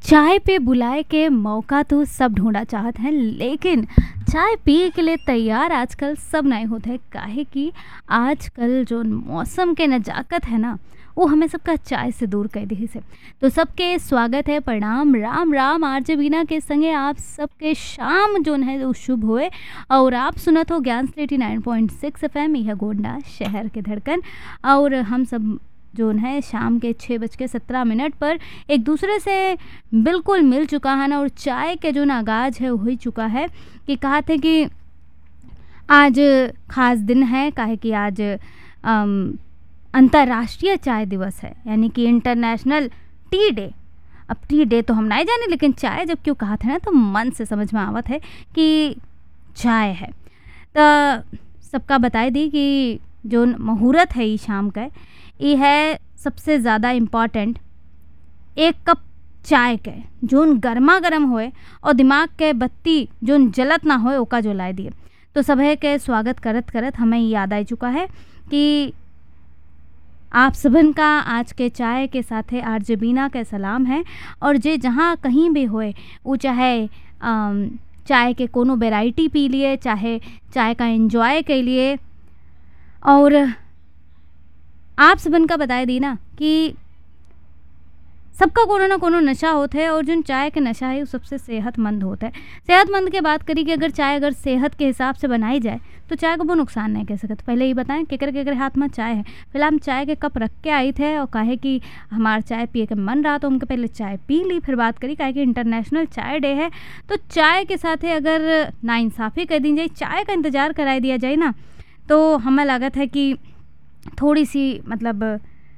चाय पे बुलाए के मौका तो सब ढूंढा चाहत हैं, लेकिन चाय पिए के लिए तैयार आजकल सब नहीं होते हैं। काहे कि आजकल जो मौसम के नज़ाकत है ना, वो हमें सबका चाय से दूर कर दी से। तो सबके स्वागत है, प्रणाम, राम राम। आरजे बीना के संगे आप सबके शाम जो है वो शुभ होए। और आप सुनत हो ज्ञान 89.6 FM, यह गोंडा शहर के धड़कन। और हम सब जो है शाम के 6:17 पर एक दूसरे से बिल्कुल मिल चुका है ना। और चाय के जो आगाज है वो हो चुका है कि कहा थे कि आज ख़ास दिन है, काहे कि आज अंतर्राष्ट्रीय चाय दिवस है, यानी कि इंटरनेशनल टी डे। अब टी डे तो हम नहीं जाने, लेकिन चाय जब क्यों कहा था ना तो मन से समझ में आवत है कि चाय है। तो सबका बताए दी कि जो मुहूर्त है ये शाम का, ये है सबसे ज़्यादा इम्पॉर्टेंट। एक कप चाय के जोन गर्मा गर्म होए और दिमाग के बत्ती जोन जलत ना होए ओका जो लाए दिए। तो सभी के स्वागत करत करत हमें याद आ चुका है कि आप सबन का आज के चाय के साथे आरजे बीना के सलाम है। और जे जहाँ कहीं भी होए वो चाहे चाय के कोनो वैरायटी पी लिए, चाहे चाय का एंजॉय के लिए। और आप सबन का बताए दी ना कि सबका कोनो ना कोनो नशा होता है, और जो चाय के नशा है वो सबसे सेहतमंद होता है। सेहतमंद के बात करी कि अगर सेहत के हिसाब से बनाई जाए तो चाय को वो नुकसान नहीं कह सकते। पहले ये बताएं केकर हाथ में चाय है। फिलहाल हम चाय के कप रख के आई थे और कहे कि हमारा चाय पिए के मन रहा तो उनके पहले चाय पी ली, फिर बात करी। काहे कि इंटरनेशनल चाय डे है, तो चाय के साथ अगर नाइंसाफ़ी कर दी जाए, चाय का इंतज़ार कराई दिया जाए ना, तो हमें लागत है कि थोड़ी सी मतलब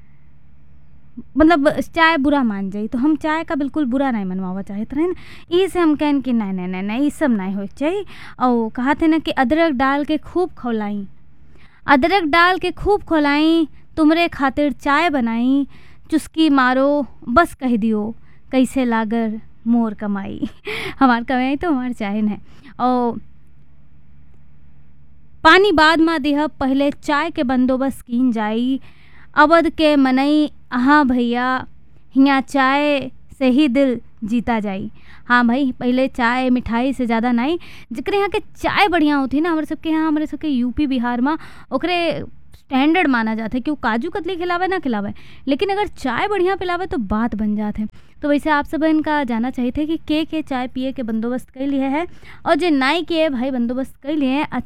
चाय बुरा मान जाई। तो हम चाय का बिल्कुल बुरा नहीं मनवावा चाहते रहे ना। इसे हम कहें कि नहीं ये सब नहीं हो चाहिए। और कहा थे ना कि अदरक डाल के खूब खौलाई, तुमरे खातिर चाय बनाई, चुस्की मारो बस कह दियो कैसे लागर मोर कमाई। हमार कमाई तो हमार चाय है। और पानी बाद में देह, पहले चाय के बंदोबस्त कीन जाई। अवध के मनई हाँ भैया, हियाँ चाय से ही दिल जीता जाई। हाँ भाई, पहले चाय मिठाई से ज़्यादा नहीं, जिकरे यहाँ के चाय बढ़िया होती ना, हमारे सबके यूपी बिहार में ओकरे स्टैंडर्ड माना जाता है कि वो काजू कतली खिलावे ना खिलावे, लेकिन अगर चाय बढ़िया पिलावे तो बात बन जाते हैं। तो वैसे आप सब इनका जाना चाहिए थे कि के चाय पिए के बंदोबस्त कर लिए है, और जो नाई के भाई बंदोबस्त कर लिए हैं।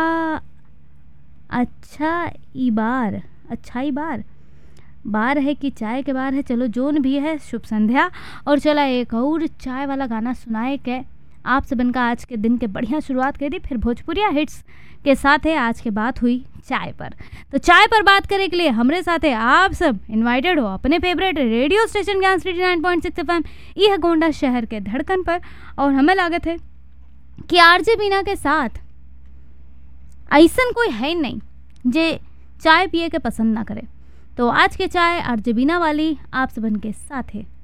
अच्छा बार है कि चाय के बार है। चलो जोन भी है, शुभ संध्या। और चला एक और चाय वाला गाना सुनाए के आप सबन का आज के दिन के बढ़िया शुरुआत कर दी। फिर भोजपुरिया हिट्स के साथ है आज के बात हुई चाय पर। तो चाय पर बात करने के लिए हमारे साथ है आप सब इनवाइटेड हो अपने फेवरेट रेडियो स्टेशन ज्ञान 89.6 FM, यह है गोंडा शहर के धड़कन पर। और हमें लागत है कि आरजे बीना के साथ ऐसा कोई है नहीं जे चाय पिए के पसंद ना करे। तो आज के चाय आरजे बीना वाली आप सबन के साथ है।